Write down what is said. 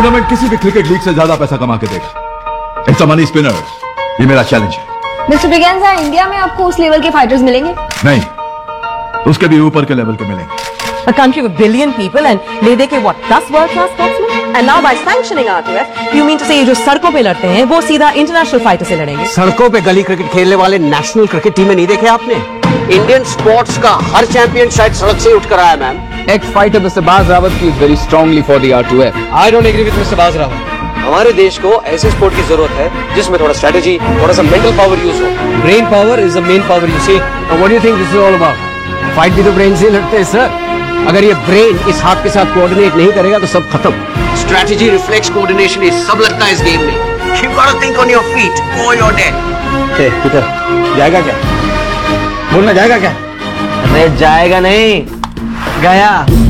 Tournament किसी भी cricket league से ज्यादा पैसा कमा के देगा। इट्स अ मनी स्पिनर्स, ये मेरा चैलेंज है। मिस्टर ब्रिगेंजा, इंडिया में आपको उस लेवल के फाइटर्स मिलेंगे? नहीं, उसके भी ऊपर के लेवल के मिलेंगे। A country with billion people and ले दे के what 10 world class sportsmen? And now by sanctioning R2F, you mean to say ये जो सड़कों पे लड़ते हैं वो सीधा इंटरनेशनल फाइटर से लड़ेंगे? सड़कों पे गली क्रिकेट खेलने वाले नेशनल क्रिकेट टीम में नहीं देखे आपने? इंडियन स्पोर्ट्स का हर चैंपियन शायद सड़क से उठ कर आया ma'am. Ex-fighter Mr. Baz Rawat feels very strongly for the R2F. I don't agree with Mr. Baz Rawat. हमारे देश को ऐसे स्पोर्ट की जरूरत है जिसमें थोड़ा स्ट्रेटेजी, थोड़ा सा मेंटल पावर यूज हो। Brain power is the main power, you see. Now what do you think this is all about? Fight भी तो ब्रेन से लड़ते हैं सर। अगर ये ब्रेन इस हाथ के साथ कोऑर्डिनेट नहीं करेगा तो सब खत्म। स्ट्रेटेजी, रिफ्लेक्स, कोऑर्डिनेशन ये सब लगता है इस गेम में। You gotta think on your feet or you're dead. Hey, Peter, जाएगा क्या? बोलना जाएगा क्या? अरे जाएगा नहीं, गया।